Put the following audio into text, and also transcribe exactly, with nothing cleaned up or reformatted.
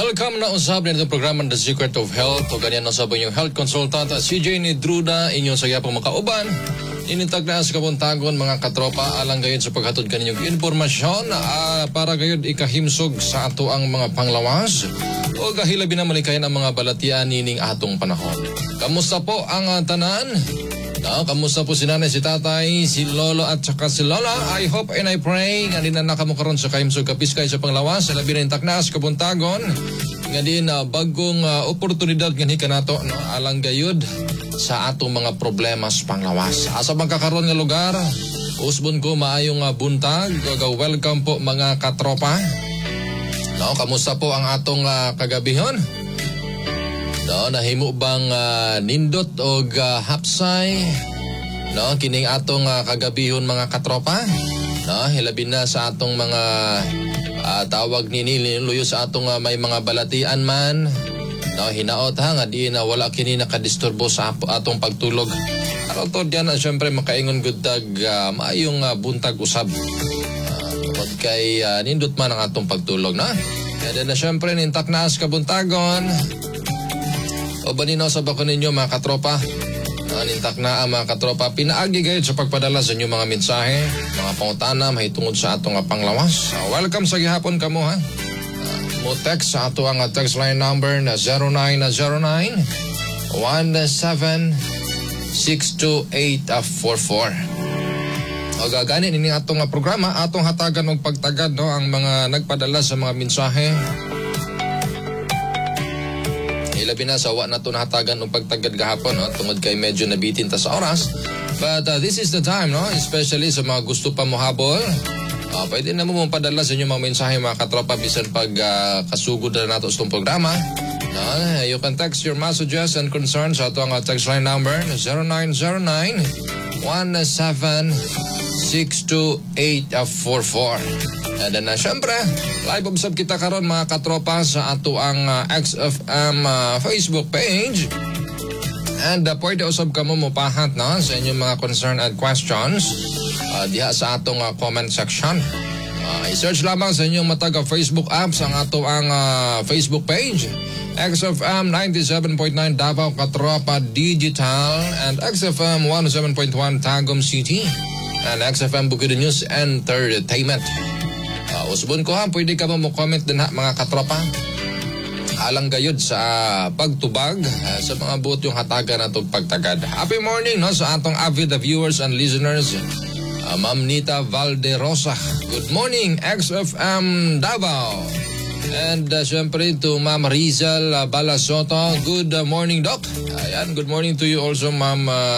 Welcome na usab nito programa The Secret of Health o ganyan usab yung health consultant C J Nidruda inyong saya pang makauban. Inintag na sa kabuntagon mga katropa alang gayon sa paghatod kaninyong informasyon uh, para gayon ikahimsog sa ato ang mga panglawas o gahilabi na malikayan ang mga balatian nining atong panahon. Kamusta po ang uh, tanan? No, kamusta po si nanay, si tatay, si lolo at saka si lola? I hope and I pray nga din na nakamukaroon sa kahimsog kapiskay sa panglawas sa labi na intaknas kabuntagon nga din uh, bagong uh, oportunidad nga hika nato no, alang gayud sa atong mga problema sa panglawas. Asa bang kakaroon nga lugar? Usbon ko maayong uh, buntag. Welcome po mga katropa. No, kamusta po ang atong uh, kagabihon? No, nahimo bang uh, nindot o uh, hapsay? No, kining atong uh, kagabihon mga katropa? No, hilabi na sa atong mga uh, tawag nini luyo sa atong uh, may mga balatian man. No, hinaot ha nga di na wala kini nakadisturbo sa atong pagtulog. Aron to diyan na syempre makaingon gud tag uh, maayong uh, buntag usab. Uh, kay uh, nindot man ang atong pagtulog na. Kaya na syempre nintak na as kabuntagon. O baninaw sa bako ninyo mga katropa. Anintak na ang mga katropa. Pinaagi kayo sa pagpadala sa inyong mga mensahe, mga pangutana, mahitungod sa atong panglawas. Uh, welcome sa gihapon kamo ha. Uh, mo text sa ato ang text line number na zero nine zero nine, one seven, six two eight four four. O gaganin ini atong programa, atong hatagan og pagtagad no, ang mga nagpadala sa mga mensahe. Ilabi na sa wa na ito nahatagan ng pagtagad gahapon no? Tungod kay medyo nabitin ta sa oras. But uh, this is the time, no? Especially sa mga gusto pa mo habol. Uh, pwede na mo mong padala sa inyo mga mensahe mga katropa bisan pag uh, kasugod na nato sa itong programa. Uh, you can text your messages and concerns sa ito ang text line number zero nine zero nine, one seven, six two eight four four. And then uh, syempre, live observe kita karon mga katropa sa ato ang uh, X F M uh, Facebook page. And uh, pwede usab ka mo mupahat no, sa inyong mga concern and questions uh, diha sa atong uh, comment section. Uh, i-search lamang sa inyong matag Facebook apps ang ato ang uh, Facebook page. X F M ninety-seven point nine Davao Katropa Digital and X F M one oh seven point one Tagum City and X F M Bukidnon News Entertainment. Uh, usbon ko ha, pwede ka mo comment din ha mga katropa. Alang gayud sa uh, pagtubag uh, sa mga buot yung hatagan na itong pagtagad. Happy morning no, sa atong avid viewers and listeners. Uh, Ma'am Nita Valderosa. Good morning X F M Davao. And uh, syempre to Ma'am Rizal uh, Balasoto. Good uh, morning Doc. Ayan, good morning to you also Ma'am uh,